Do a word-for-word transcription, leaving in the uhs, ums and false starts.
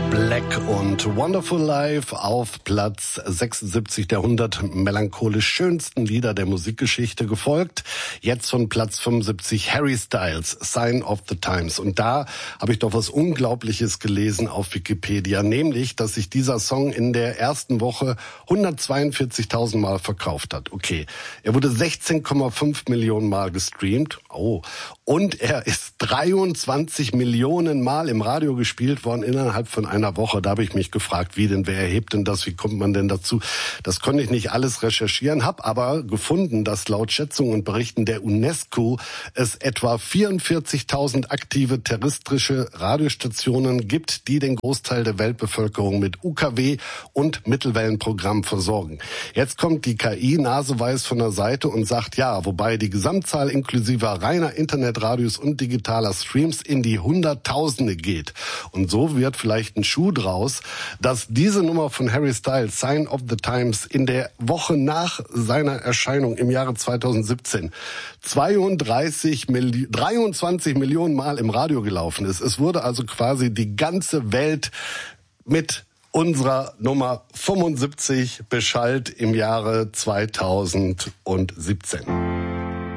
Black und Wonderful Life auf Platz sechsundsiebzig der hundert melancholisch schönsten Lieder der Musikgeschichte, gefolgt jetzt von Platz fünfundsiebzig Harry Styles, Sign of the Times. Und da habe ich doch was Unglaubliches gelesen auf Wikipedia, nämlich, dass sich dieser Song in der ersten Woche hundertzweiundvierzigtausend Mal verkauft hat. Okay, er wurde sechzehn Komma fünf Millionen Mal gestreamt. Oh, und er ist dreiundzwanzig Millionen Mal im Radio gespielt worden innerhalb von einer Woche. Da habe ich mich gefragt, wie denn, wer erhebt denn das, wie kommt man denn dazu? Das konnte ich nicht alles recherchieren, habe aber gefunden, dass laut Schätzungen und Berichten der UNESCO es etwa vierundvierzigtausend aktive terrestrische Radiostationen gibt, die den Großteil der Weltbevölkerung mit U K W und Mittelwellenprogramm versorgen. Jetzt kommt die K I naseweiß von der Seite und sagt, ja, wobei die Gesamtzahl inklusive reiner Internetradios und digitaler Streams in die Hunderttausende geht. Und so wird vielleicht ein Schuh draus, dass diese Nummer von Harry Styles, Sign of the Times, in der Woche nach seiner Erscheinung im Jahre zweitausendsiebzehn zweiunddreißig, dreiundzwanzig Millionen Mal im Radio gelaufen ist. Es wurde also quasi die ganze Welt mit unserer Nummer fünfundsiebzig beschallt im Jahre zweitausendsiebzehn.